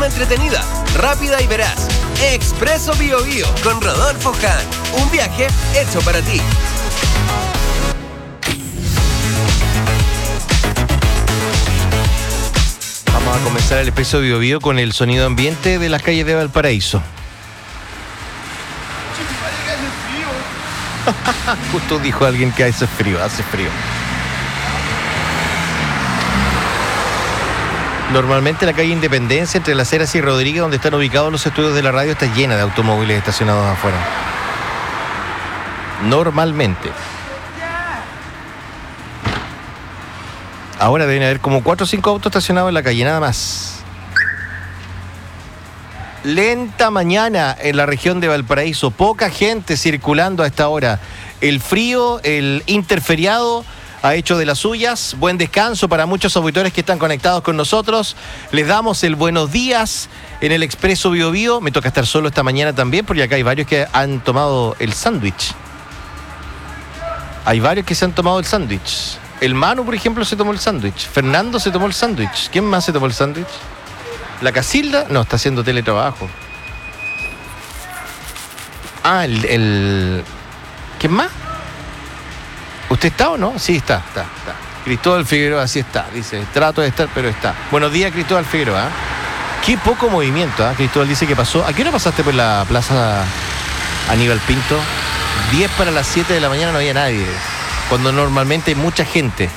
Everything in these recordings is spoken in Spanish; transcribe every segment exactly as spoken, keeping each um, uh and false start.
forma entretenida, rápida y veraz. Expreso Biobío con Rodolfo Hahn. Un viaje hecho para ti. Vamos a comenzar el Expreso Biobío con el sonido ambiente de las calles de Valparaíso. Justo dijo alguien que hace frío, hace frío. Normalmente la calle Independencia, entre Las Heras y Rodríguez, donde están ubicados los estudios de la radio, está llena de automóviles estacionados afuera. Normalmente. Ahora deben haber como cuatro o cinco autos estacionados en la calle, nada más. Lenta mañana en la región de Valparaíso, poca gente circulando a esta hora. El frío, el interferiado ha hecho de las suyas. Buen descanso para muchos auditores que están conectados con nosotros. Les damos el buenos días en el Expreso Biobío. Me toca estar solo esta mañana también, porque acá hay varios que han tomado el sándwich. Hay varios que se han tomado el sándwich. El Manu, por ejemplo, se tomó el sándwich. Fernando se tomó el sándwich. ¿Quién más se tomó el sándwich? ¿La Casilda? No, está haciendo teletrabajo. Ah, el... el... ¿Quién más? ¿Usted está o no? Sí, está, está, está. Cristóbal Figueroa, sí está. Dice, trato de estar, pero está. Buenos días, Cristóbal Figueroa. Qué poco movimiento, ¿eh? Cristóbal dice que pasó. ¿A qué hora pasaste por la plaza Aníbal Pinto? diez para las siete de la mañana no había nadie. Cuando normalmente hay mucha gente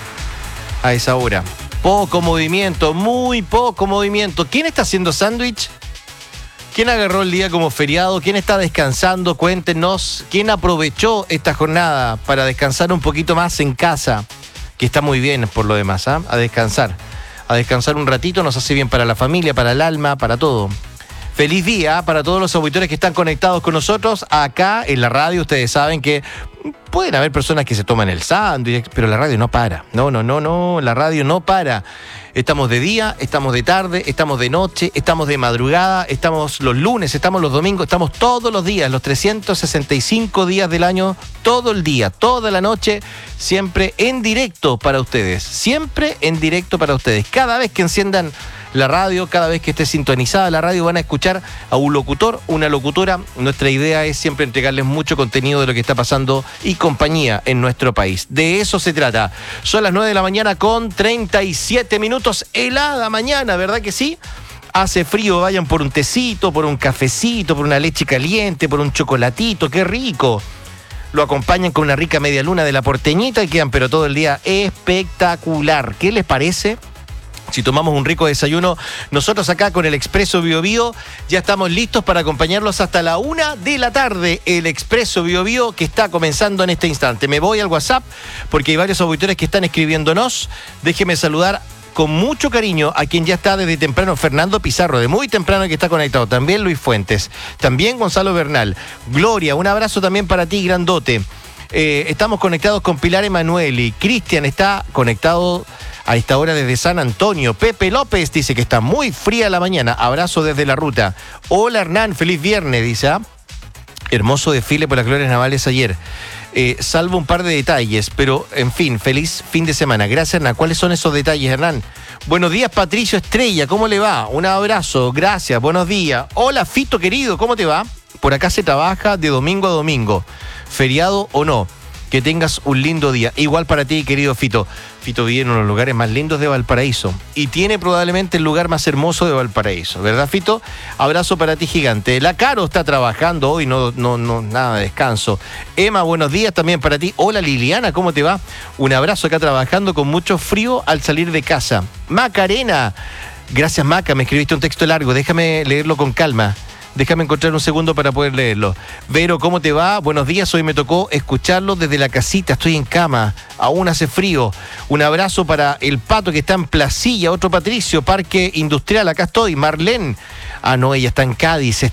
a esa hora. Poco movimiento, muy poco movimiento. ¿Quién está haciendo sándwich? ¿Quién agarró el día como feriado? ¿Quién está descansando? Cuéntenos. ¿Quién aprovechó esta jornada para descansar un poquito más en casa? Que está muy bien por lo demás, ¿eh? A descansar. A descansar un ratito nos hace bien para la familia, para el alma, para todo. Feliz día para todos los auditores que están conectados con nosotros acá en la radio. Ustedes saben que pueden haber personas que se toman el sándwich, pero la radio no para. No, no, no, no, la radio no para. Estamos de día, estamos de tarde, estamos de noche, estamos de madrugada, estamos los lunes, estamos los domingos, estamos todos los días, los trescientos sesenta y cinco días del año, todo el día, toda la noche, siempre en directo para ustedes. Siempre en directo para ustedes. Cada vez que enciendan la radio, cada vez que esté sintonizada la radio, van a escuchar a un locutor, una locutora. Nuestra idea es siempre entregarles mucho contenido de lo que está pasando y compañía en nuestro país. De eso se trata. Son las nueve de la mañana con treinta y siete minutos. Helada mañana, ¿verdad que sí? Hace frío, vayan por un tecito, por un cafecito, por una leche caliente, por un chocolatito. ¡Qué rico! Lo acompañan con una rica media luna de la porteñita y quedan pero todo el día espectacular. ¿Qué les parece? Si tomamos un rico desayuno, nosotros acá con el Expreso Biobío ya estamos listos para acompañarlos hasta la una de la tarde. El Expreso Biobío que está comenzando en este instante. Me voy al WhatsApp porque hay varios auditores que están escribiéndonos. Déjeme saludar con mucho cariño a quien ya está desde temprano, Fernando Pizarro, de muy temprano que está conectado. También Luis Fuentes, también Gonzalo Bernal. Gloria, un abrazo también para ti, grandote. Eh, estamos conectados con Pilar Emanueli. Cristian está conectado a esta hora desde San Antonio. Pepe López dice que está muy fría la mañana. Abrazo desde la ruta. Hola Hernán, feliz viernes, dice. ¿Ah? Hermoso desfile por las glorias navales ayer. Eh, salvo un par de detalles, pero en fin, feliz fin de semana. Gracias, Hernán. ¿Cuáles son esos detalles, Hernán? Buenos días, Patricio Estrella. ¿Cómo le va? Un abrazo. Gracias. Buenos días. Hola, Fito querido. ¿Cómo te va? Por acá se trabaja de domingo a domingo. Feriado o no. Que tengas un lindo día. Igual para ti, querido Fito. Fito vive en uno de los lugares más lindos de Valparaíso. Y tiene probablemente el lugar más hermoso de Valparaíso. ¿Verdad, Fito? Abrazo para ti, gigante. La Caro está trabajando hoy, no, no, no, nada de descanso. Emma, buenos días también para ti. Hola, Liliana, ¿cómo te va? Un abrazo acá trabajando con mucho frío al salir de casa. Macarena. Gracias, Maca. Me escribiste un texto largo. Déjame leerlo con calma. Déjame encontrar un segundo para poder leerlo. Vero, ¿cómo te va? Buenos días, hoy me tocó escucharlo desde la casita, estoy en cama, aún hace frío. Un abrazo para el Pato que está en Placilla, otro Patricio, Parque Industrial, acá estoy. Marlene, ah no, ella está en Cádiz.